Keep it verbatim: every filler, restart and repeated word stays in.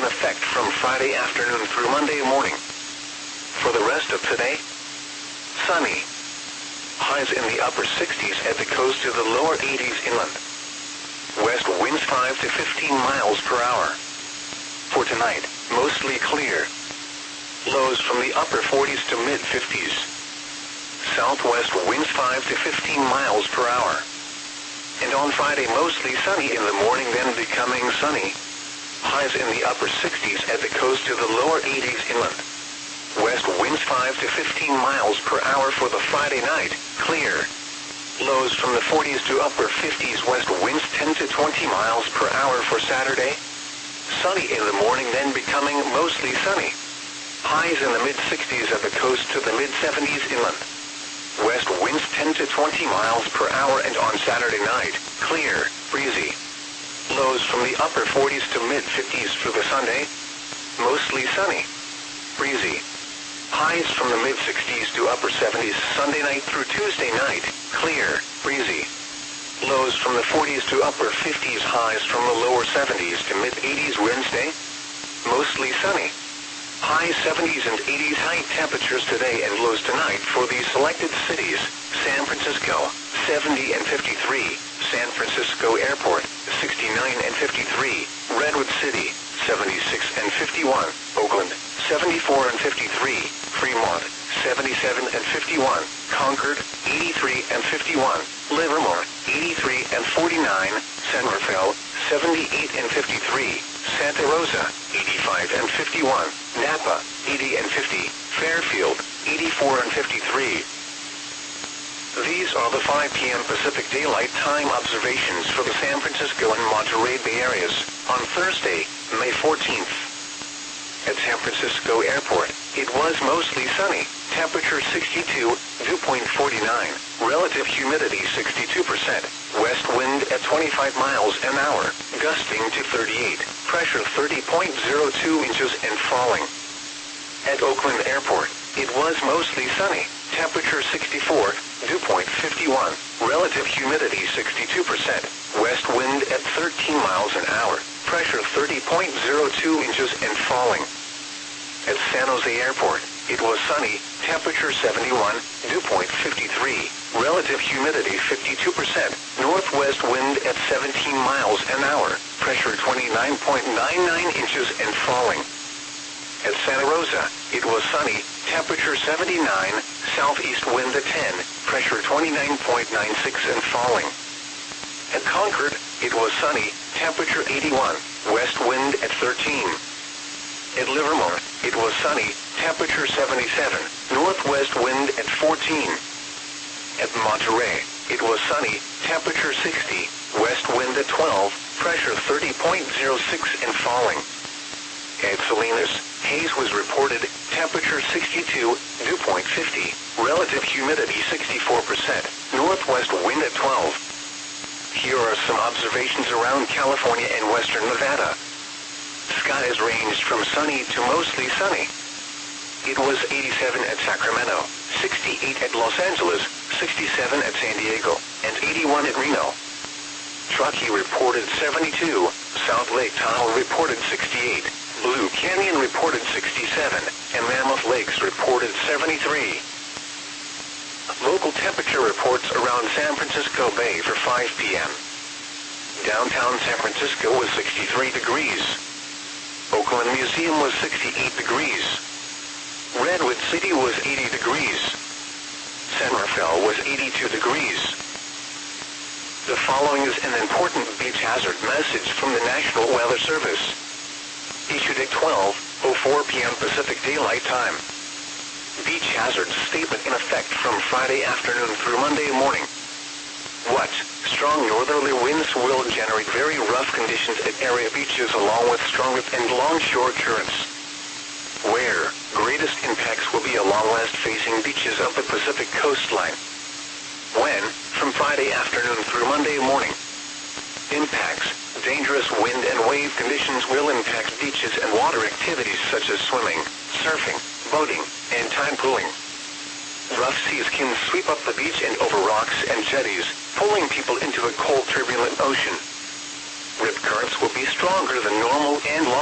effect from Friday afternoon through Monday morning. For the rest of today, sunny. Highs in the upper sixties at the coast to the lower eighties inland. West winds five to fifteen miles per hour. For tonight, mostly clear. Lows from the upper forties to mid fifties. Southwest winds five to fifteen miles per hour. And on Friday, mostly sunny in the morning, then becoming sunny. Highs in the upper sixties at the coast to the lower eighties inland. West winds five to fifteen miles per hour for the Friday night, clear. Lows from the forties to upper fifties. West winds ten to twenty miles per hour for Saturday. Sunny in the morning, then becoming mostly sunny. Highs in the mid sixties at the coast to the mid seventies inland. West winds ten to twenty miles per hour, and on Saturday night, clear, breezy. Lows from the upper forties to mid fifties for the Sunday. Mostly sunny. Breezy. Highs from the mid sixties to upper seventies Sunday night through Tuesday night, clear, breezy. Lows from the forties to upper fifties. Highs from the lower seventies to mid eighties Wednesday. Mostly sunny. High seventies and eighties. High temperatures today and lows tonight for the selected cities: San Francisco, seventy and fifty-three, San Francisco Airport, sixty-nine and fifty-three, Redwood City, seventy-six and fifty-one, Oakland, seventy-four and fifty-three, Fremont, seventy-seven and fifty-one, Concord, eighty-three and fifty-one, Livermore, eighty-three and forty-nine, San Rafael, seventy-eight and fifty-three, Santa Rosa, eighty-five and fifty-one, Napa, eighty and fifty, Fairfield, eighty-four and fifty-three. These are the five p m Pacific Daylight Time observations for the San Francisco and Monterey Bay areas on Thursday, May fourteenth. At San Francisco Airport, it was mostly sunny, temperature sixty-two, dew point forty-nine, relative humidity sixty-two percent, west wind at twenty-five miles an hour, gusting to thirty-eight, pressure thirty point zero two inches and falling. At Oakland Airport, it was mostly sunny, temperature sixty-four, dew point fifty-one, relative humidity sixty-two percent, west wind at thirteen miles an hour, pressure thirty point zero two inches and falling. At San Jose Airport, it was sunny, temperature seventy-one, dew point fifty-three, relative humidity fifty-two percent, northwest wind at seventeen miles an hour, pressure twenty-nine point nine nine inches and falling. At Santa Rosa, it was sunny, temperature seventy-nine, southeast wind at ten, pressure twenty-nine point nine six and falling. At Concord, it was sunny, temperature eighty-one, west wind at thirteen. At Livermore, it was sunny, temperature seventy-seven, northwest wind at fourteen. At Monterey, it was sunny, temperature sixty, west wind at twelve, pressure thirty point zero six and falling. At Salinas, haze was reported, temperature sixty-two, dew point fifty, relative humidity sixty-four percent, northwest wind at twelve. Here are some observations around California and western Nevada. Skies ranged from sunny to mostly sunny. It was eighty-seven at Sacramento, sixty-eight at Los Angeles, sixty-seven at San Diego, and eighty-one at Reno. Truckee reported seventy-two, South Lake Tahoe reported sixty-eight, Blue Canyon reported sixty-seven, and Mammoth Lakes reported seventy-three. Local temperature reports around San Francisco Bay for five p m Downtown San Francisco was sixty-three degrees. Oakland Museum was sixty-eight degrees. Redwood City was eighty degrees. San Rafael was eighty-two degrees. The following is an important beach hazard message from the National Weather Service. Issued at twelve oh four p m Pacific Daylight Time. Beach hazard statement in effect from Friday afternoon through Monday morning. What? Strong northerly winds will generate very rough conditions at area beaches along with stronger and longshore currents. Where? Greatest impacts will be along west-facing beaches of the Pacific coastline. When? From Friday afternoon through Monday morning. Impacts. Dangerous wind and wave conditions will impact beaches and water activities such as swimming, surfing, boating, and tide pooling. Rough seas can sweep up the beach and over rocks and jetties, pulling people into a cold, turbulent ocean. Rip currents will be stronger than normal and long